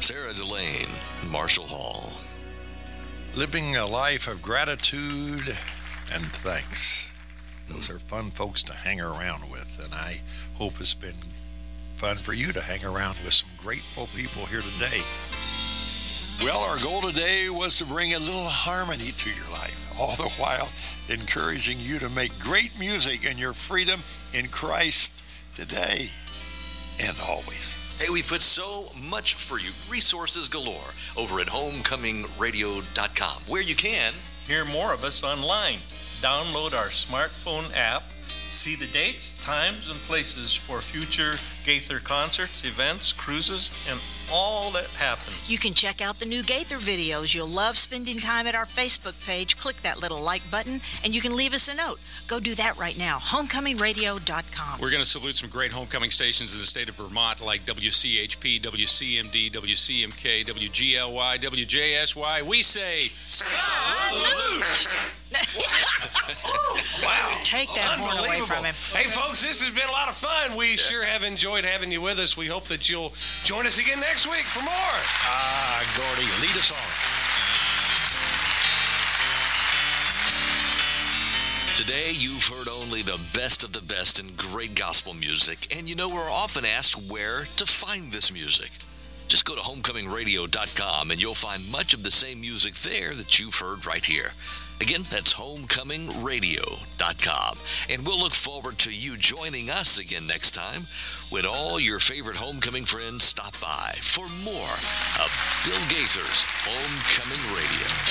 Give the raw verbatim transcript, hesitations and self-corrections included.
Sarah Delane, Marshall Hall. Living a life of gratitude and thanks. Those are fun folks to hang around with, and I hope it's been fun for you to hang around with some grateful people here today. Well, our goal today was to bring a little harmony to your life, all the while encouraging you to make great music in your freedom in Christ today and always. Hey, we put so much for you. Resources galore over at homecoming radio dot com, where you can hear more of us online. Download our smartphone app, see the dates, times, and places for future Gaither concerts, events, cruises, and all that happens. You can check out the new Gaither videos. You'll love spending time at our Facebook page. Click that little like button, and you can leave us a note. Go do that right now, homecoming radio dot com. We're going to salute some great homecoming stations in the state of Vermont, like W C H P, W C M D, W C M K, W G L Y, W J S Y. We say, salute! Wow. Take that horn away from him. Hey, folks, this has been a lot of fun. We yeah. sure have enjoyed having you with us. We hope that you'll join us again next week for more. Ah, Gordy, lead us on. Today, you've heard only the best of the best in great gospel music, and you know we're often asked where to find this music. Just go to homecoming radio dot com, and you'll find much of the same music there that you've heard right here. Again, that's homecoming radio dot com, and we'll look forward to you joining us again next time when all your favorite homecoming friends stop by for more of Bill Gaither's Homecoming Radio.